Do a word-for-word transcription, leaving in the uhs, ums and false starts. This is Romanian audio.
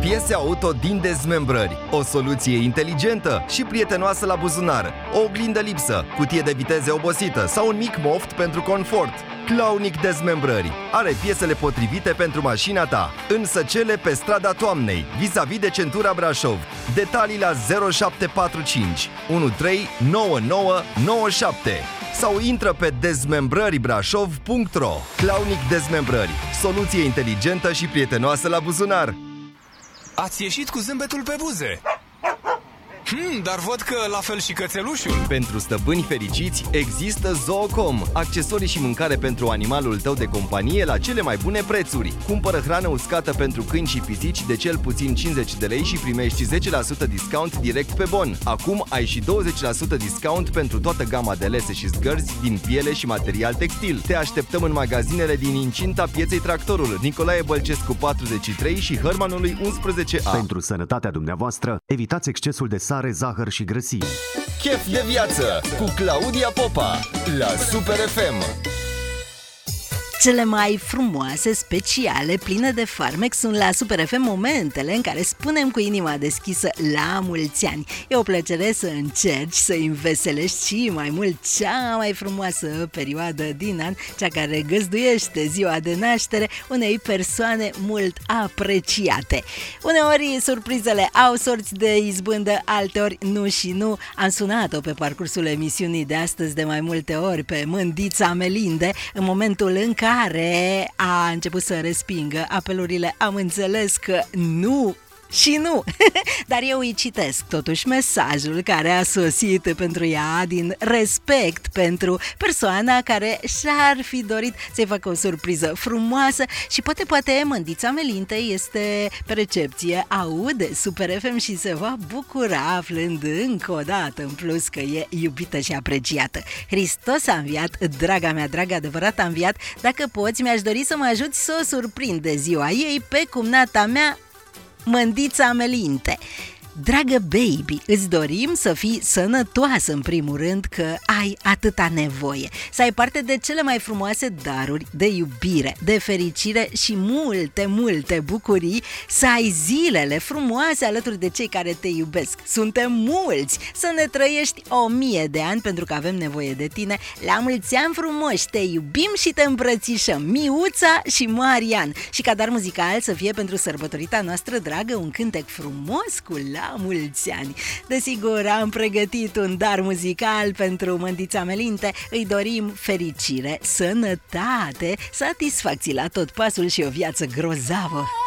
piese auto din dezmembrări, o soluție inteligentă și prietenoasă la buzunar, o oglindă lipsă, cutie de viteze obosită sau un mic moft pentru confort. Claunic Dezmembrări are piesele potrivite pentru mașina ta, însă cele pe strada Toamnei, vis-a-vis de centura Brașov. Detalii la zero șapte patru cinci unu trei nouă nouă nouă șapte sau intră pe dezmembrări brașov punct ro. Claunic Dezmembrări, soluție inteligentă și prietenoasă la buzunar. Ați ieșit cu zâmbetul pe buze. Hmm, dar văd că la fel și cățelușul. Pentru stăpâni fericiți există Zoocom, accesorii și mâncare pentru animalul tău de companie la cele mai bune prețuri. Cumpără hrană uscată pentru câini și pisici de cel puțin cincizeci de lei și primești zece la sută discount direct pe bon. Acum ai și douăzeci la sută discount pentru toată gama de lese și zgărzi din piele și material textil. Te așteptăm în magazinele din incinta pieței Tractorul, Nicolae Bălcescu patruzeci și trei și Hărmanului unsprezece A. Pentru sănătatea dumneavoastră, evitați excesul de sare, zahăr și grăsimi. Chef de viață cu Claudia Popa la Super F M. Cele mai frumoase, speciale, pline de farmec sunt la Super F M momentele în care spunem cu inima deschisă la mulți ani. E o plăcere să încerci să înveselești și mai mult cea mai frumoasă perioadă din an, cea care găzduiește ziua de naștere unei persoane mult apreciate. Uneori surprizele au sorți de izbândă, alteori nu și nu. Am sunat-o pe parcursul emisiunii de astăzi de mai multe ori pe mândița Melinde în momentul în care care a început să respingă apelurile. Am înțeles că nu și nu, dar eu îi citesc totuși mesajul care a sosit pentru ea din respect pentru persoana care și-ar fi dorit să-i facă o surpriză frumoasă și poate, poate mândița Melinte este pe recepție, aude Super F M și se va bucura aflând încă o dată în plus că e iubită și apreciată. Hristos a înviat, draga mea, dragă, adevărat a înviat. Dacă poți, mi-aș dori să mă ajuți să o surprind de ziua ei pe cumnata mea, Mândița Melinte. Dragă baby, îți dorim să fii sănătoasă în primul rând, că ai atâta nevoie. Să ai parte de cele mai frumoase daruri de iubire, de fericire și multe, multe bucurii. Să ai zilele frumoase alături de cei care te iubesc. Suntem mulți. Să ne trăiești o mie de ani pentru că avem nevoie de tine. La mulți ani frumoși, te iubim și te îmbrățișăm, Miuța și Marian. Și ca dar muzical să fie pentru sărbătorita noastră dragă un cântec frumos cu la mulți ani. Desigur, am pregătit un dar muzical pentru mândița Melinte. Îi dorim fericire, sănătate, satisfacții la tot pasul și o viață grozavă.